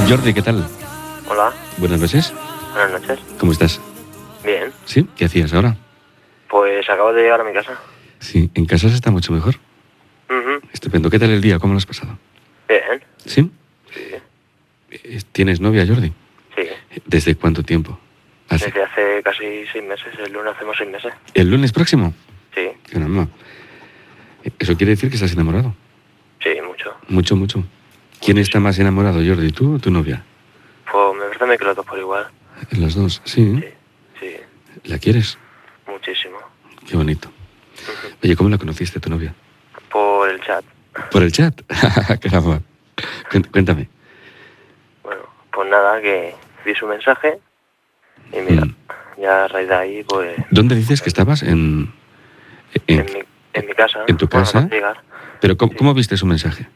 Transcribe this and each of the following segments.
Jordi, ¿qué tal? Hola, Buenas noches. buenas noches. ¿Cómo estás? Bien, ¿Sí? ¿Qué hacías ahora? pues acabo de llegar a mi casa. Sí, en casa se está mucho mejor. Ujú. Estupendo. ¿Qué tal el día? ¿Cómo lo has pasado? Bien, ¿Sí? sí, ¿Tienes novia, Jordi? sí. ¿Desde cuánto tiempo? Hace. Desde hace casi 6 meses, el lunes hacemos 6 meses. ¿El lunes próximo? Sí, Caramba. Eso quiere decir que estás enamorado. sí, mucho. Mucho, mucho. ¿Quién está más enamorado, Jordi? ¿Tú o tu novia? Pues me parece que los dos por igual. Los dos, sí. Sí, sí, ¿La quieres? muchísimo. Qué bonito. Ujú. Oye, ¿cómo la conociste, tu novia? Por el chat. ¿Por el chat? Caramba. Cuéntame. Bueno, pues nada, que vi su mensaje y mira, ya a raíz de ahí, pues... ¿Dónde dices que estabas? En En mi casa. ¿En tu Bueno, casa? acabo de llegar. ¿Pero cómo, Sí. cómo viste su mensaje?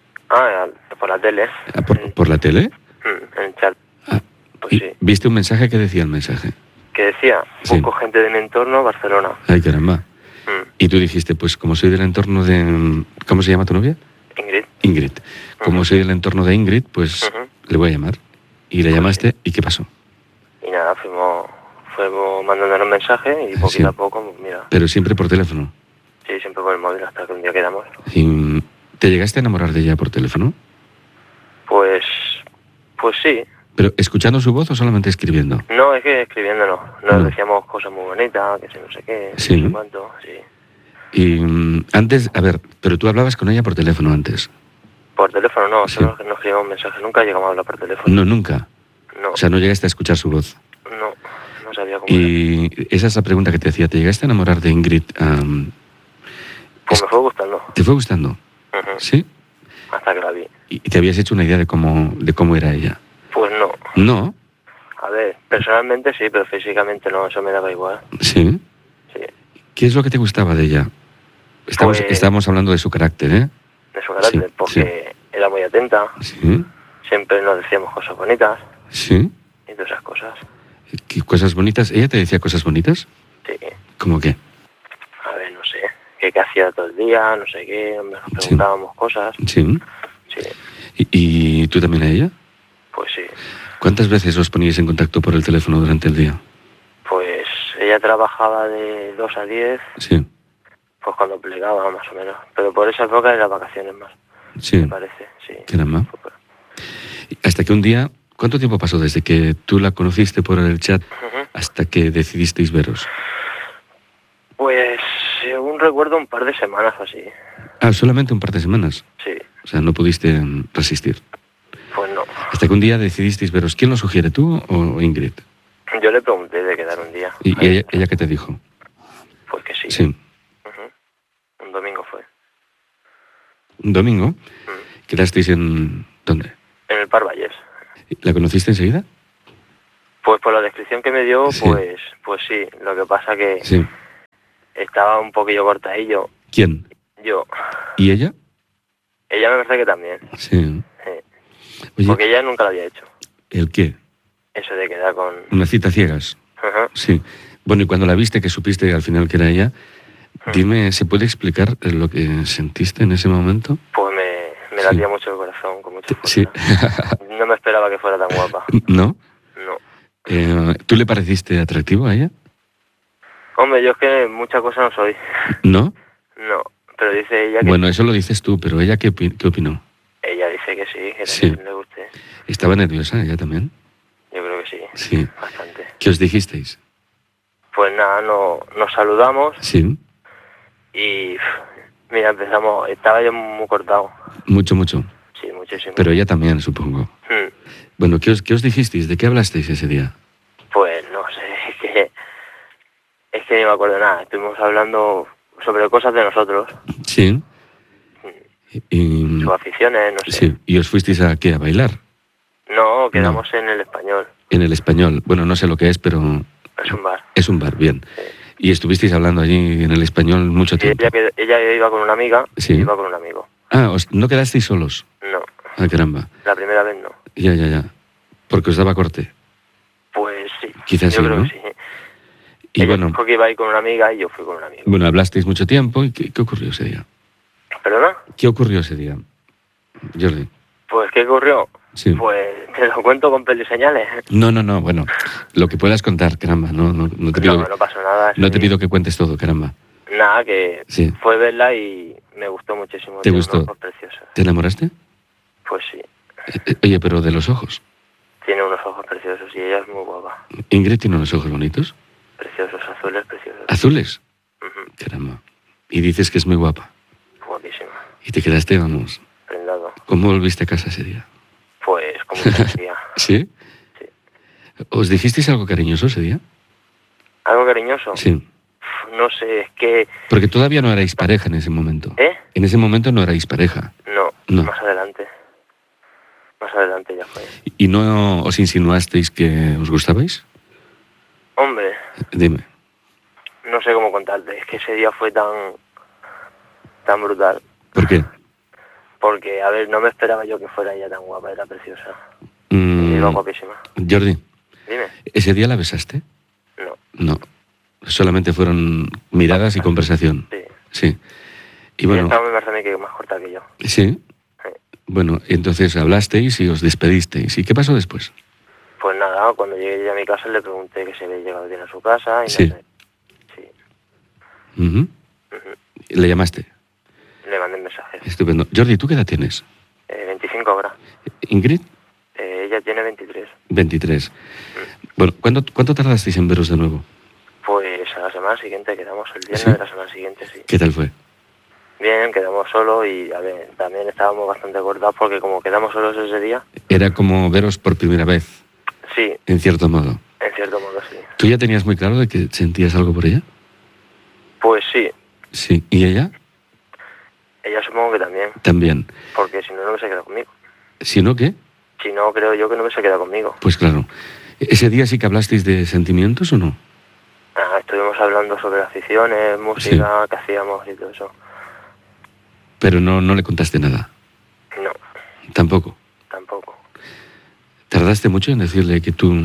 Por la tele. ¿Por la tele? En el chat. Ah, Pues ¿y sí. ¿Viste un mensaje? ¿Qué decía el mensaje? Que decía, Sí. busco gente de mi entorno, Barcelona. Ay, caramba. Mm. Y tú dijiste, pues como soy del entorno de... ¿Cómo se llama tu novia? Ingrid. Ingrid. Como soy del entorno de Ingrid, pues Ujú. le voy a llamar. Y le llamaste, ¿y qué pasó? Y nada, fuimos mandándonos mensajes y poquito Sí. a poco, mira, Pero siempre por teléfono. sí, siempre con el móvil hasta que un día quedamos. ¿Y te llegaste a enamorar de ella por teléfono? Pues sí. ¿Pero escuchando su voz o solamente escribiendo? No, es que escribiéndonos, nos No. decíamos cosas muy bonitas, que si no sé qué, Sí. no sé cuánto, sí. Y antes, a ver, pero tú hablabas con ella por teléfono antes. Por teléfono no, Sí. solo nos escribíamos mensajes, nunca llegamos a hablar por teléfono. No, nunca. No, O sea, no llegaste a escuchar su voz. no sabía cómo era. Y esa es la pregunta que te hacía. ¿Te llegaste a enamorar de Ingrid? Pues me fue gustando. ¿Te fue gustando? Ujú. ¿Sí? Hasta que la vi. ¿Y te habías hecho una idea de cómo era ella? Pues no. No. A ver, personalmente sí, pero físicamente no, eso me daba igual. ¿Sí? Sí. ¿Qué es lo que te gustaba de ella? Pues- Estábamos hablando de su carácter, ¿eh? De su carácter, Sí, porque era muy atenta, Sí. siempre nos decíamos cosas bonitas ¿Sí? y todas esas cosas. ¿Qué cosas bonitas? ¿Ella te decía cosas bonitas? Sí. ¿Cómo qué? A ver, no sé, qué hacía todo el día, no sé qué, nos preguntábamos cosas. Sí. Sí, ¿Y tú también a ella? pues sí. ¿Cuántas veces os poníais en contacto por el teléfono durante el día? Pues ella trabajaba de 2 a 10, Sí. pues cuando plegaba más o menos. Pero por esa época eran vacaciones más, Sí. me parece, sí. Caramba. Hasta que un día, ¿cuánto tiempo pasó desde que tú la conociste por el chat Ujú. hasta que decidisteis veros? Pues según recuerdo un par de semanas o así, Ah, solamente un par de semanas. sí. O sea, no pudiste resistir. Pues no. Hasta que un día decidisteis veros. ¿Quién lo sugiere, tú o Ingrid? Yo le pregunté de quedar un día. ¿Y ella qué te dijo? Pues que sí. Sí. Ujú. Un domingo fue. Un domingo. Mm. ¿Quedasteis en... ¿Dónde? En el Par Vallés. ¿La conociste enseguida? Pues por la descripción que me dio, Sí. pues sí. Lo que pasa que Sí. estaba un poquillo cortadillo. ¿Quién? Yo. ¿Y ella? Ella me parece que también. Sí. Sí. Oye, Porque ella nunca lo había hecho. ¿el qué? Eso de quedar con... Una cita ciegas. Ajá. Sí. Bueno, y cuando la viste, que supiste al final que era ella, dime, ¿se puede explicar lo que sentiste en ese momento? Pues me latía mucho el corazón, con mucha fuerza. Sí. No me esperaba que fuera tan guapa. ¿No? No. ¿Tú le pareciste atractivo a ella? Hombre, yo es que mucha cosa no soy. ¿No? No. Pero dice ella que... Bueno, eso lo dices tú, pero ¿ella qué opinó? Ella dice que sí, que Sí. también le guste. ¿Estaba nerviosa ella también? Yo creo que sí. Sí. Bastante. ¿Qué os dijisteis? Pues nada, nos saludamos Sí. y... Mira, empezamos... Estaba yo muy cortado. Mucho, mucho. Sí, muchísimo. Pero ella también, supongo. Mm. Bueno, ¿qué os dijisteis? ¿De qué hablasteis ese día? Pues no sé, es que ni me acuerdo nada. Estuvimos hablando sobre cosas de nosotros, Sí. Y, sus aficiones, no sé. sí. ¿Y os fuisteis a qué? ¿A bailar? No, quedamos en el español. En el español. Bueno, no sé lo que es, pero Es un bar. es un bar, bien. Sí. ¿Y estuvisteis hablando allí en el español mucho Y tiempo? ella iba con una amiga Sí. y iba con un amigo. Ah, ¿no quedasteis solos? No, Ah, caramba. la primera vez no. Ya. Porque os daba corte. Pues sí. Quizás yo sí, creo ¿no? que sí. Y Ella bueno, dijo que iba a ir con una amiga y yo fui con un amigo. bueno, hablasteis mucho tiempo. ¿Y qué ocurrió ese día? ¿Perdona? ¿Qué ocurrió ese día, Jordi? Pues ¿qué ocurrió? Sí. Pues te lo cuento con pelos y señales. No, bueno, lo que puedas contar, caramba, no te pido, No pasó nada. no te sí. pido que cuentes todo, caramba. Nada, que Sí. fue verla y me gustó muchísimo. ¿Te Tiene gustó? unos ojos preciosos. ¿Te enamoraste? Pues sí, Oye, pero de los ojos. tiene unos ojos preciosos y ella es muy guapa. Ingrid tiene unos ojos bonitos, Preciosos, azules, preciosos. azules. Ujú, Caramba. Y dices que es muy guapa. guapísima, Y te quedaste, vamos. prendado. ¿Cómo volviste a casa ese día? Pues como una alegría. ¿Sí? Sí. ¿Os dijisteis algo cariñoso ese día? ¿Algo cariñoso? Sí. No sé, es que... Porque todavía no erais pareja en ese momento. ¿Eh? En ese momento no erais pareja. No, No. más adelante. Más adelante ya fue. ¿Y no os insinuasteis que os gustabais? Hombre, Dime. no sé cómo contarte, es que ese día fue tan brutal. ¿Por qué? Porque, a ver, no me esperaba yo que fuera ella tan guapa, era preciosa. Mm, Iba guapísima. Jordi, Dime. ¿ese día la besaste? No, No. Solamente fueron miradas y conversación. sí. Sí. Y Ella bueno, estaba me parece a mí que más corta que yo. sí. Sí. Bueno, entonces hablasteis y os despedisteis. ¿Y qué pasó después? Pues nada, cuando llegué ya a mi casa le pregunté que se había llegado bien a su casa y Sí. no sé. Sí. Ujú. Ujú. ¿Le llamaste? Le mandé un mensaje. Estupendo. Jordi, ¿tú qué edad tienes? 25 ahora. ¿Ingrid? Ella tiene 23. 23. Bueno, ¿cuánto tardasteis en veros de nuevo? Pues a la semana siguiente quedamos, el viernes ¿Sí? de la semana siguiente, sí. ¿Qué tal fue? Bien, quedamos solos y a ver, también estábamos bastante cortados porque como quedamos solos ese día, Era como veros por primera vez, sí, en cierto modo. en cierto modo sí. ¿Tú ya tenías muy claro de que sentías algo por ella? Pues sí, Sí. ¿Y ella? ella supongo que también, También. porque si no, no hubiese quedado conmigo. Si no, ¿qué? Si no, creo yo que no hubiese quedado conmigo. Pues claro. ¿Ese día sí que hablasteis de sentimientos o no? Estuvimos hablando sobre aficiones, música, que hacíamos y todo eso. Pero no le contaste nada. No, Tampoco. tampoco. ¿Tardaste mucho en decirle que tú...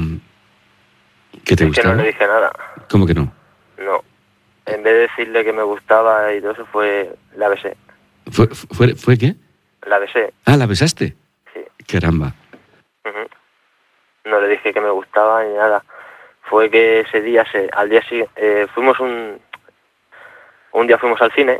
que te Es que no gustaba? le dije nada, ¿Cómo que no? no. En vez de decirle que me gustaba y todo eso, la besé. ¿Fue qué? La besé, Ah, ¿la besaste? sí. Caramba. Ujú. No le dije que me gustaba ni nada. Fue que ese día, al día siguiente, fuimos un día fuimos al cine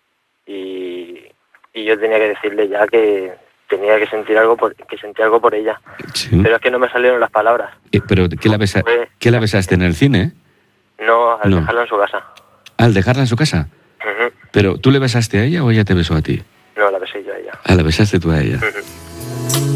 y yo tenía que decirle ya que tenía que sentir algo por ella. Sí. Pero es que no me salieron las palabras. ¿Pero qué la besaste en el cine? No, al No. dejarla en su casa. ¿Al dejarla en su casa? Ujú. ¿Pero tú le besaste a ella o ella te besó a ti? No, la besé yo a ella. Ah, la besaste tú a ella. Ujú.